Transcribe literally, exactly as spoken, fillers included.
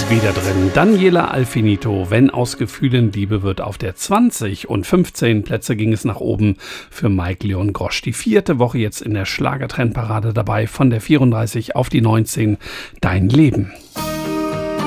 Wieder drin. Daniela Alfinito, Wenn aus Gefühlen Liebe wird, auf der zwanzig und fünfzehn Plätze ging es nach oben für Mike Leon Grosch. Die vierte Woche jetzt in der Schlagertrendparade dabei, von der vierunddreißig auf die neunzehn. Dein Leben.